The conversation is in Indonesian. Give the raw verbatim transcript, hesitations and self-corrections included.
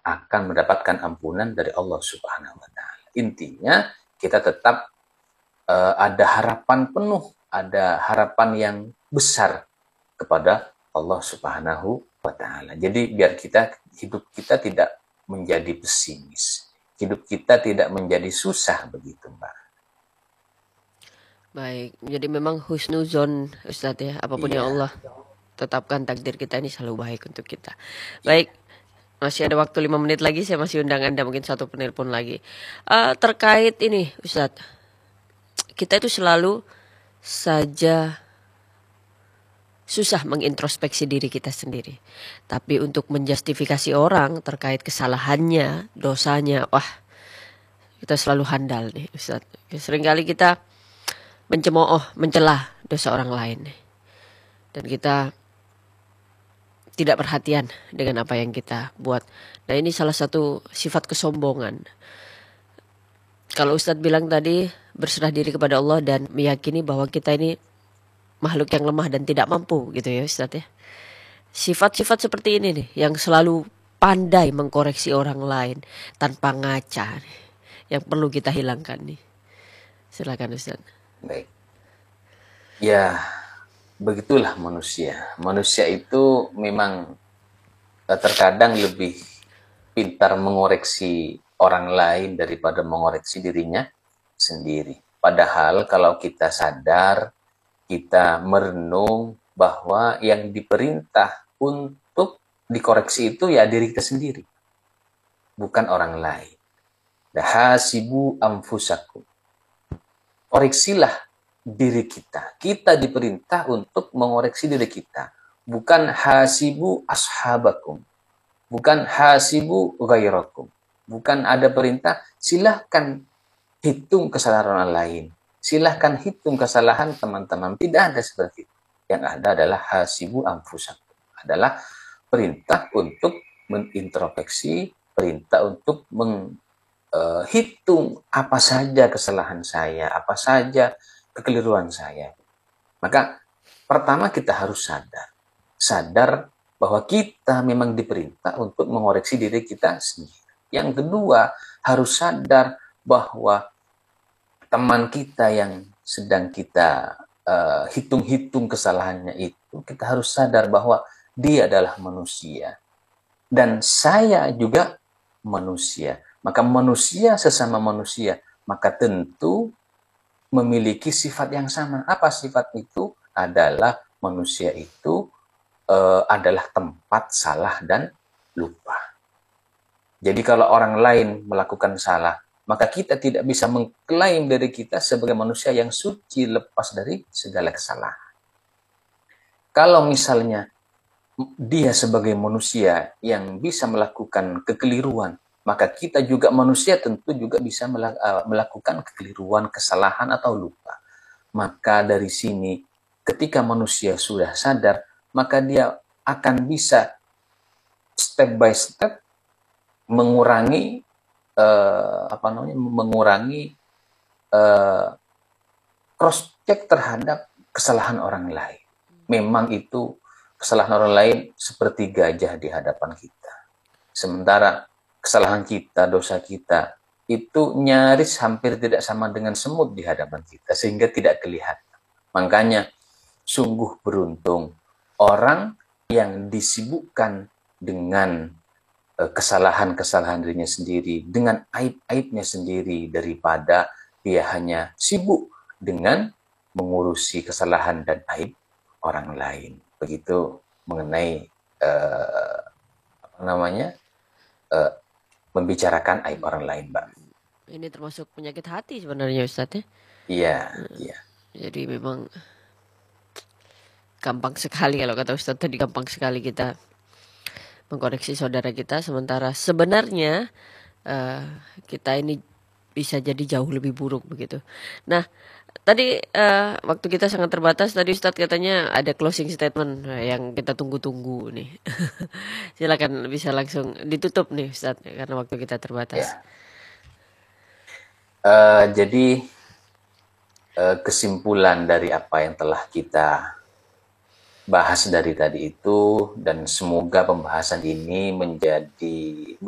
akan mendapatkan ampunan dari Allah Subhanahu wa taala. Intinya kita tetap uh, ada harapan penuh, ada harapan yang besar kepada Allah Subhanahu wa taala. Jadi biar kita hidup kita tidak menjadi pesimis. Hidup kita tidak menjadi susah begitu, Mbak. Baik, jadi memang husnuzon Ustadz ya, apapun yang Iya. Allah tetapkan takdir kita ini selalu baik untuk kita. Baik, masih ada waktu lima menit lagi, saya masih undang Anda mungkin satu penelpon lagi. Uh, terkait ini Ustadz, kita itu selalu saja susah mengintrospeksi diri kita sendiri. Tapi untuk menjustifikasi orang terkait kesalahannya, dosanya, wah kita selalu handal nih Ustaz. Seringkali kita mencemooh, mencelah dosa orang lain. Dan kita tidak perhatian dengan apa yang kita buat. Nah ini salah satu sifat kesombongan. Kalau Ustadz bilang tadi berserah diri kepada Allah dan meyakini bahwa kita ini makhluk yang lemah dan tidak mampu gitu ya Ustadz ya. Sifat-sifat seperti ini nih yang selalu pandai mengkoreksi orang lain tanpa ngaca nih, yang perlu kita hilangkan nih. Silakan Ustaz. Baik. Ya, begitulah manusia. Manusia itu memang terkadang lebih pintar mengoreksi orang lain daripada mengoreksi dirinya sendiri. Padahal kalau kita sadar, kita merenung bahwa yang diperintah untuk dikoreksi itu ya diri kita sendiri, bukan orang lain. Hasibu anfusakum. Koreksilah diri kita. Kita diperintah untuk mengoreksi diri kita, bukan hasibu ashabakum, bukan hasibu ghairakum. Bukan ada perintah silahkan hitung kesalahan orang lain, silahkan hitung kesalahan teman-teman. Tidak ada seperti itu. Yang ada adalah hasibu anfusakum, adalah perintah untuk mengintrospeksi, perintah untuk menghitung uh, apa saja kesalahan saya, apa saja kekeliruan saya. Maka pertama kita harus sadar, sadar bahwa kita memang diperintah untuk mengoreksi diri kita sendiri. Yang kedua, harus sadar bahwa teman kita yang sedang kita uh, hitung-hitung kesalahannya itu, kita harus sadar bahwa dia adalah manusia. Dan saya juga manusia. Maka manusia sesama manusia, maka tentu memiliki sifat yang sama. Apa sifat itu? Adalah manusia itu uh, adalah tempat salah dan lupa. Jadi kalau orang lain melakukan salah, maka kita tidak bisa mengklaim diri kita sebagai manusia yang suci lepas dari segala kesalahan. Kalau misalnya dia sebagai manusia yang bisa melakukan kekeliruan, maka kita juga manusia tentu juga bisa melakukan kekeliruan, kesalahan atau lupa. Maka dari sini ketika manusia sudah sadar, maka dia akan bisa step by step mengurangi uh, apa namanya mengurangi uh, cross check terhadap kesalahan orang lain. Memang itu kesalahan orang lain seperti gajah di hadapan kita. Sementara kesalahan kita, dosa kita itu nyaris hampir tidak sama dengan semut di hadapan kita, sehingga tidak kelihatan. Makanya sungguh beruntung orang yang disibukkan dengan kesalahan-kesalahan dirinya sendiri, dengan aib-aibnya sendiri, daripada dia hanya sibuk dengan mengurusi kesalahan dan aib orang lain. Begitu mengenai uh, apa namanya uh, membicarakan aib orang lain, Mbak. Ini termasuk penyakit hati sebenarnya Ustadz ya? Iya, iya. Jadi memang gampang sekali, kalau kata Ustadz tadi, gampang sekali kita mengkoreksi saudara kita, sementara sebenarnya uh, kita ini bisa jadi jauh lebih buruk begitu. Nah, tadi uh, waktu kita sangat terbatas. Tadi Ustadz katanya ada closing statement yang kita tunggu-tunggu nih. Silakan, bisa langsung ditutup nih Ustadz karena waktu kita terbatas. Ya. Uh, jadi uh, kesimpulan dari apa yang telah kita bahas dari tadi itu, dan semoga pembahasan ini menjadi